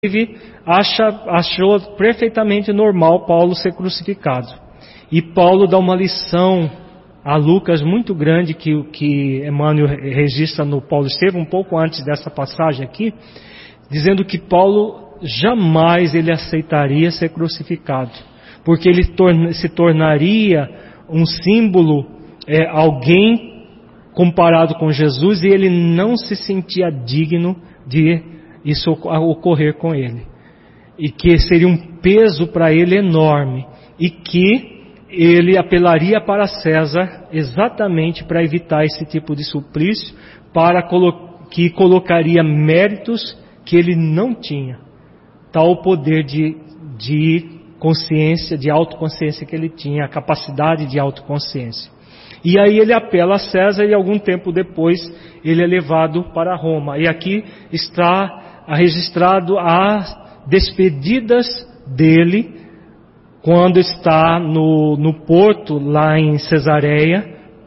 achou perfeitamente normal Paulo ser crucificado. E Paulo dá uma lição a Lucas muito grande que Emmanuel registra no Paulo Estevam, um pouco antes dessa passagem aqui, dizendo que Paulo jamais ele aceitaria ser crucificado, porque ele se tornaria um símbolo, alguém comparado com Jesus, e ele não se sentia digno de isso ocorrer com ele, e que seria um peso para ele enorme, e que ele apelaria para César exatamente para evitar esse tipo de suplício, que colocaria méritos que ele não tinha, tal poder de consciência, de autoconsciência que ele tinha, a capacidade de autoconsciência. E aí ele apela a César, e algum tempo depois ele é levado para Roma. E aqui está registrado as despedidas dele quando está no porto lá em Cesareia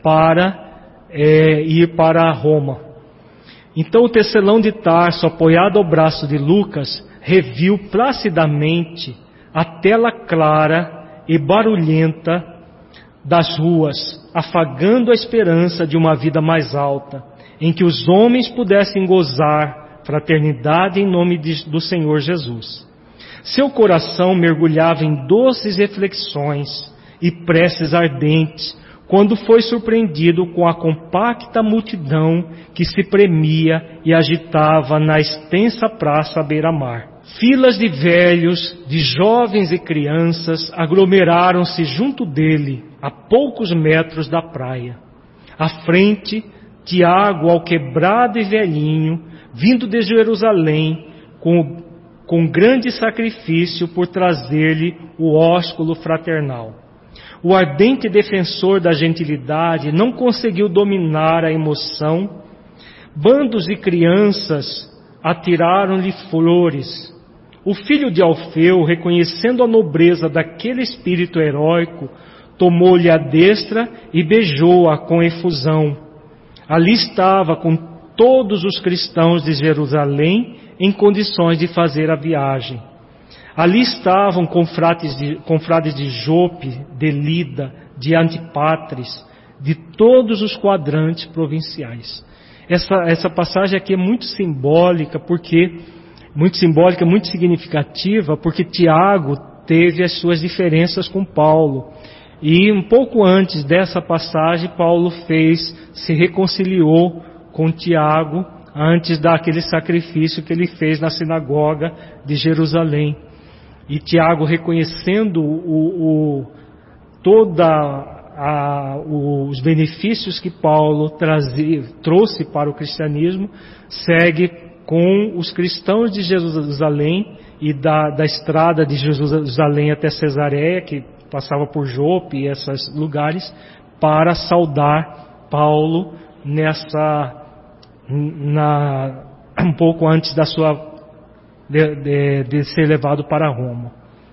para ir para Roma. Então o tecelão de Tarso, apoiado ao braço de Lucas, reviu placidamente a tela clara e barulhenta das ruas, afagando a esperança de uma vida mais alta, em que os homens pudessem gozar fraternidade em nome do Senhor Jesus. Seu coração mergulhava em doces reflexões e preces ardentes, quando foi surpreendido com a compacta multidão que se premia e agitava na extensa praça à beira-mar. Filas de velhos, de jovens e crianças aglomeraram-se junto dele, a poucos metros da praia. À frente, Tiago, alquebrado e velhinho, vindo de Jerusalém, com grande sacrifício por trazer-lhe o ósculo fraternal. O ardente defensor da gentilidade não conseguiu dominar a emoção. Bandos de crianças atiraram-lhe flores. O filho de Alfeu, reconhecendo a nobreza daquele espírito heróico, tomou-lhe a destra e beijou-a com efusão. Ali estava com todos os cristãos de Jerusalém em condições de fazer a viagem. Ali estavam confrades de Jope, de Lida, de Antipatris, de todos os quadrantes provinciais. Essa passagem aqui é muito simbólica, muito significativa, porque Tiago teve as suas diferenças com Paulo. E um pouco antes dessa passagem, Paulo se reconciliou com Tiago, antes daquele sacrifício que ele fez na sinagoga de Jerusalém. E Tiago, reconhecendo os benefícios que Paulo trouxe para o cristianismo, segue com os cristãos de Jerusalém e da estrada de Jerusalém até Cesareia, que passava por Jope e esses lugares, para saudar Paulo um pouco antes de ser levado para Roma.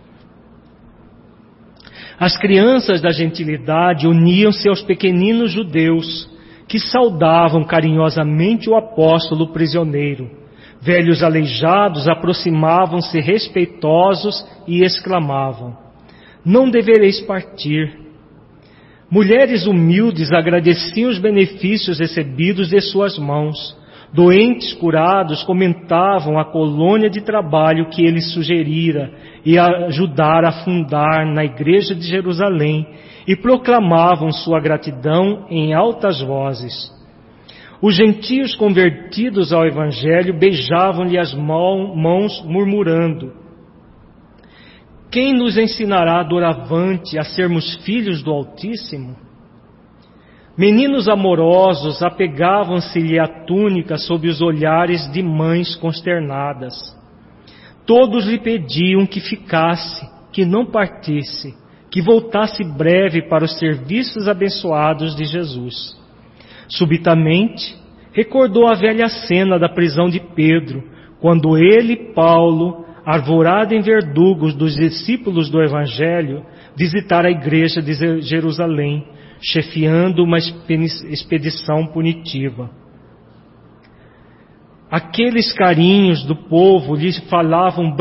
As crianças da gentilidade uniam-se aos pequeninos judeus, que saudavam carinhosamente o apóstolo prisioneiro. Velhos aleijados aproximavam-se respeitosos e exclamavam: "Não devereis partir." Mulheres humildes agradeciam os benefícios recebidos de suas mãos. Doentes curados comentavam a colônia de trabalho que ele sugerira e ajudara a fundar na igreja de Jerusalém, e proclamavam sua gratidão em altas vozes. Os gentios convertidos ao Evangelho beijavam-lhe as mãos, murmurando: "Quem nos ensinará doravante a sermos filhos do Altíssimo?" Meninos amorosos apegavam-se-lhe à túnica sob os olhares de mães consternadas. Todos lhe pediam que ficasse, que não partisse, que voltasse breve para os serviços abençoados de Jesus. Subitamente, recordou a velha cena da prisão de Pedro, quando ele, Paulo, arvorado em verdugos dos discípulos do Evangelho, visitara a igreja de Jerusalém, chefiando uma expedição punitiva. aqueles carinhos do povo lhes falavam